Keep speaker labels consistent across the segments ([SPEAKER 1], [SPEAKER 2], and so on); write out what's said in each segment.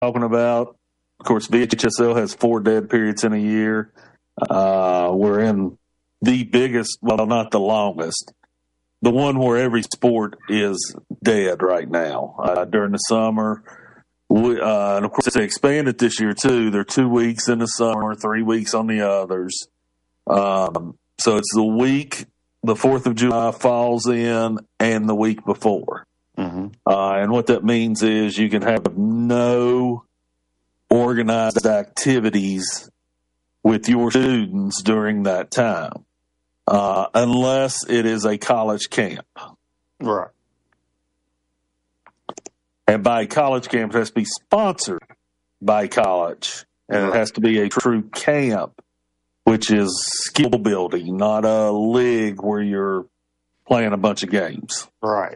[SPEAKER 1] talking about. Of course, VHSL has 4 dead periods in a year. We're in the biggest, well, not the longest, the one where every sport is dead right now during the summer. And of course, they expanded this year too. They're 2 weeks in the summer, 3 weeks on the others. So it's the week the 4th of July falls in and the week before.
[SPEAKER 2] Mm-hmm.
[SPEAKER 1] And what that means is you can have no organized activities with your students during that time, unless it is a college camp.
[SPEAKER 2] Right.
[SPEAKER 1] And by college camp, it has to be sponsored by college. And it has to be a true camp, which is skill building, not a league where you're playing a bunch of games.
[SPEAKER 2] Right.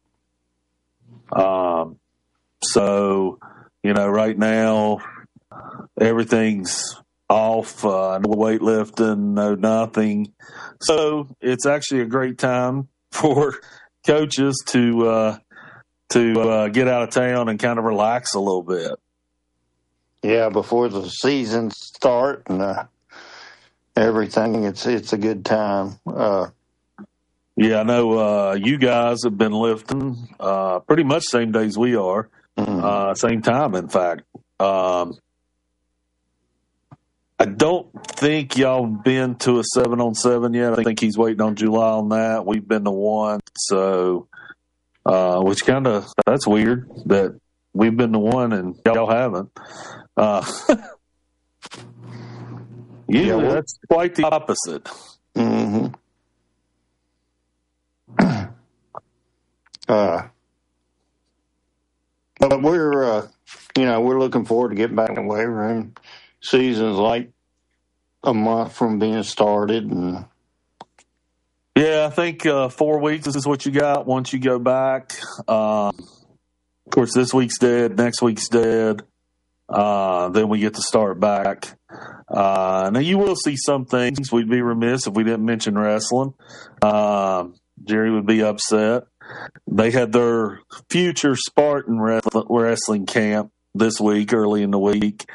[SPEAKER 1] So, right now, everything's off, no weightlifting, no nothing. So it's actually a great time for coaches to get out of town and kind of relax a little bit.
[SPEAKER 2] Yeah, before the season start and everything, it's a good time.
[SPEAKER 1] Yeah, I know you guys have been lifting pretty much same days we are, same time, in fact. I don't think y'all been to a 7-on-7 yet. I think he's waiting on July on that. We've been to one, so which that's weird that we've been to one and y'all haven't. Usually that's quite the opposite.
[SPEAKER 2] Mm-hmm. But we're looking forward to getting back in the weight room. Season's like a month from being started, and
[SPEAKER 1] yeah, I think 4 weeks is what you got once you go back. Of course, this week's dead, next week's dead. Then we get to start back. Now you will see some things. We'd be remiss if we didn't mention wrestling. Jerry would be upset. They had their future Spartan wrestling camp this week, early in the week.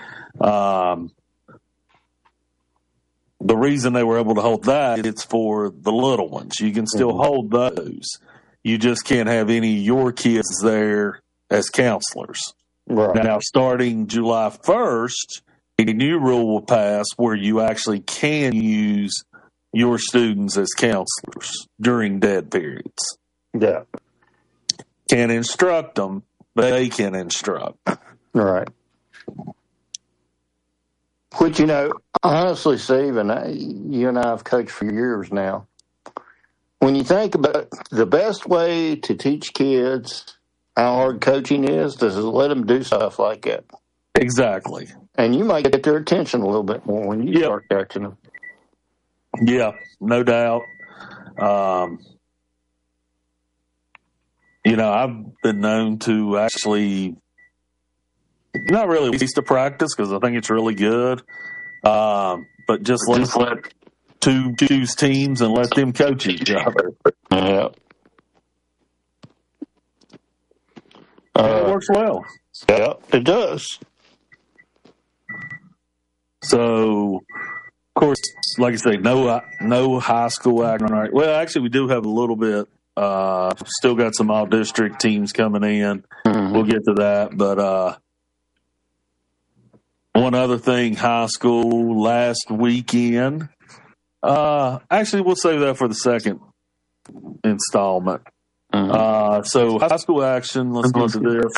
[SPEAKER 1] The reason they were able to hold that, it's for the little ones. You can still hold those. You just can't have any of your kids there as counselors.
[SPEAKER 2] right.
[SPEAKER 1] Now, starting July 1st, a new rule will pass where you actually can use your students as counselors during dead periods.
[SPEAKER 2] Yeah.
[SPEAKER 1] Can't instruct them, but they can instruct.
[SPEAKER 2] Right. Which, honestly, Steve, you and I have coached for years now. When you think about the best way to teach kids how hard coaching is let them do stuff like that.
[SPEAKER 1] Exactly.
[SPEAKER 2] And you might get their attention a little bit more when you start coaching them.
[SPEAKER 1] Yeah, no doubt. I've been known to actually not really waste the practice because I think it's really good, but just let two choose teams and let them coach each other.
[SPEAKER 2] Yeah.
[SPEAKER 1] It works well.
[SPEAKER 2] Yeah, it does.
[SPEAKER 1] So, of course, like I say, no high school action. Right? Well, actually, we do have a little bit. Still got some all district teams coming in.
[SPEAKER 2] Mm-hmm.
[SPEAKER 1] We'll get to that. But one other thing, high school last weekend. Actually, we'll save that for the second installment.
[SPEAKER 2] Mm-hmm.
[SPEAKER 1] So high school action. Let's go to this.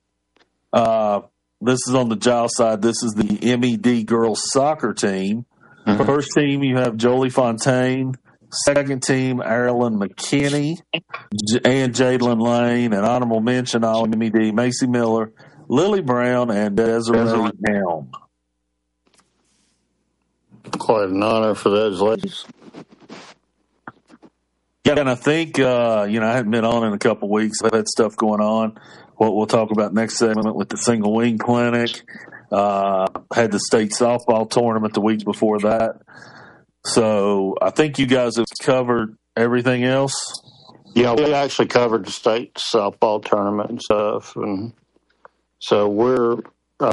[SPEAKER 1] This is on the Giles side. This is the MED girls soccer team.
[SPEAKER 2] Mm-hmm.
[SPEAKER 1] First team, you have Jolie Fontaine. Second team, Arilyn McKinney and Jadlyn Lane. And honorable mention, all MED, Macy Miller, Lily Brown, and Desiree Helm.
[SPEAKER 2] Quite an honor for those ladies.
[SPEAKER 1] Yeah, and I think, I hadn't been on in a couple of weeks. I've had stuff going on. What we'll talk about next segment with the single wing clinic. Had the state softball tournament the week before that. So I think you guys have covered everything else.
[SPEAKER 2] Yeah, we actually covered the state softball tournament and stuff, and so we're